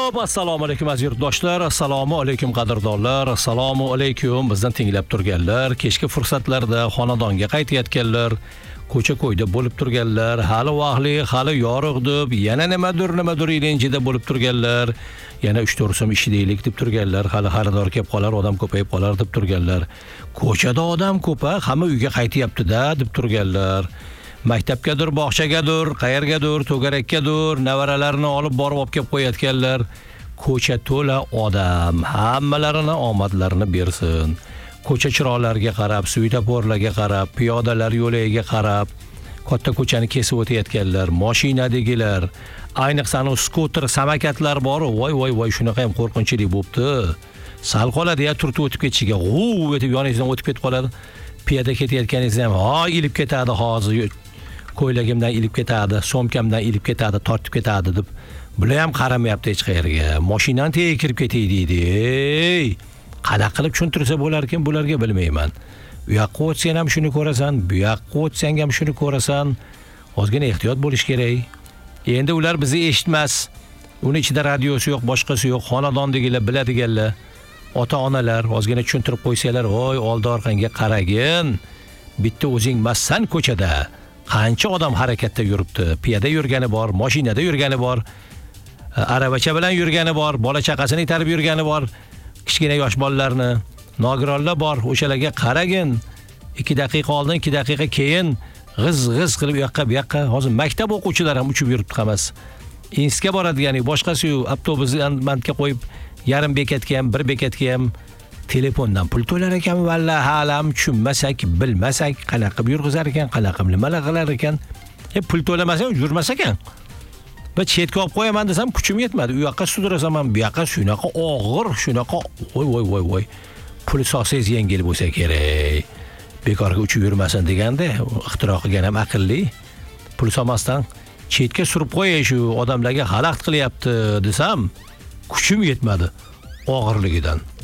Xo'p, assalomu alaykum aziz yurtdoshlar, assalomu alaykum qadrdonlar, assalomu alaykum bizdan tinglab turganlar, kechki fursatlarda xonadonga qaytayotganlar, ko'cha-ko'yda bo'lib turganlar, hali vaqtli, hali yorug' deb, yana nimadir ilinjida bo'lib turganlar, yana 3-4 so'm ish deylik deb turganlar, hali xaridor kelib qolar, odam ko'payib qolar deb turganlar. Ko'chada odam ko'pa, hamma uyga qaytayapti-da deb turganlar. Maktabgadir, bog'chagadir, qayergadir, to'garakkadir, nevaralarini olib borib kelib qo'yayotganlar. Ko'cha to'la odam, hammalarini omadlarini bersin. Ko'cha chiroqlariga qarab, svetoforlarga qarab, piyodalar yo'liga qarab, katta ko'chani kesib o'tayotganlar, mashinadagilar, ayniqsa skuter, samokatlar bor, voy, shunaqa ham qo'rqinchli bo'pti. Sal qoladi-ya, turtib o'tib ketishiga, g'uv etib yoningizdan o'tib ketib qoladi. Piyoda ketayotganingizda ham, ilib ketadi hozir. Ko'ylagimdan ilib ketadi, so'mkamdan ilib ketadi, tortib ketadi deb. Bular ham qaramayapti hech qayerga. Mashinani tegi kirib ketaydi deydi. Qanaqa qilib tushuntirsa bo'lar ekan bularga bilmayman. U yoqqa o'tsang ham shuni ko'rasan, bu yoqqa o'tsang ham shuni ko'rasan. Ozgina ehtiyot bo'lish kerak. Endi ular bizni eshitmas. Uni ichida radiosi yo'q, boshqasi yo'q, xonadondagilar biladiganlar. Ota-onalar ozgina tushuntirib qo'ysalar, "Voy, oldi orqangga qaragin. Bitta o'zing massan ko'chada. Qancha odam harakatda yuribdi. Piyoda yurgani bor, mashinada yurgani bor, aravacha bilan yurgani bor, bola chaqasini itarib yurgani bor, kichkina yosh bolalarni, nogironlar bor. O'shalarga qaragin. 2 daqiqa oldin, 2 daqiqa keyin g'iz qilib u yoqqa bu yoqqa. Hozir maktab o'quvchilari ham uchib yuribdi hammasi. Insga boradigan, boshqasi-yu avtobusdan bandga qo'yib, yarim bekatga ham, bir bekatga ham telefondan pul to'lar ekan, vallahi halam tushunmasak, bilmasak, qanaqa yurg'izar ekan, qanaqa nimalar qilar ekan. Pul to'lamasa ham yurmas ekan. Va chetga olib qo'yaman desam, kuchim yetmadi. U yoqqa sudrasam ham, bu yoqqa shunaqa og'ir, shunaqa voy. Pul solsangiz yengil bo'lsa kerak. Bekorga uchib yurmasin deganda, ixtiro qilgan ham aqlli. Pul solmasdan chetga surib qo'yay, shu odamlarga xalaqit qilyapti desam, kuchim yetmadi og'irligidan.